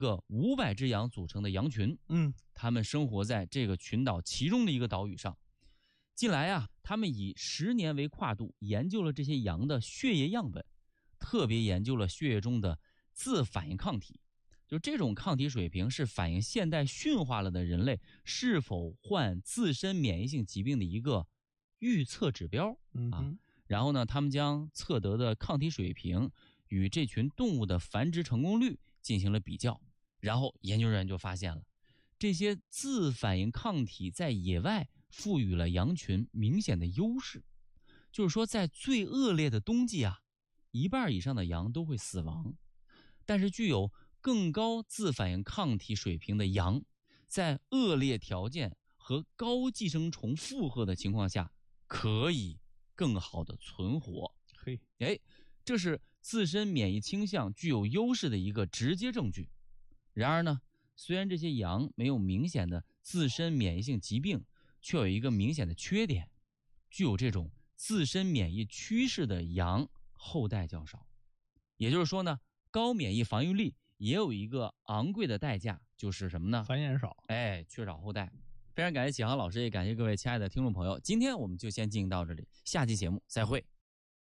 个500只羊组成的羊群，它们生活在这个群岛其中的一个岛屿上。近来啊，他们以10年为跨度研究了这些羊的血液样本，特别研究了血液中的自反应抗体。就这种抗体水平是反映现代驯化了的人类是否患自身免疫性疾病的一个预测指标啊。然后呢，他们将测得的抗体水平与这群动物的繁殖成功率进行了比较，然后研究人员就发现了，这些自反应抗体在野外赋予了羊群明显的优势。就是说，在最恶劣的冬季啊，1半以上的羊都会死亡，但是具有更高自反应抗体水平的羊，在恶劣条件和高寄生虫负荷的情况下，可以更好的存活。这是自身免疫倾向具有优势的一个直接证据。然而呢，虽然这些羊没有明显的自身免疫性疾病，却有一个明显的缺点，具有这种自身免疫趋势的羊后代较少。也就是说呢，高免疫防御力也有一个昂贵的代价，就是什么呢？ 繁衍少， 缺少后代。非常感谢启航老师，也感谢各位亲爱的听众朋友，今天我们就先进行到这里，下期节目再会。